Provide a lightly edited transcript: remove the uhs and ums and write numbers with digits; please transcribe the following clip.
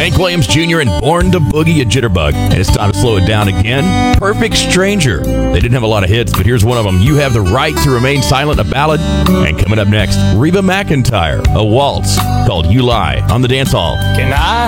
Hank Williams Jr. and Born to Boogie, a jitterbug. And it's time to slow it down again. Perfect Stranger. They didn't have a lot of hits, but here's one of them. You Have the Right to Remain Silent, a ballad. And coming up next, Reba McEntire, a waltz called You Lie on the Dance Hall. Can I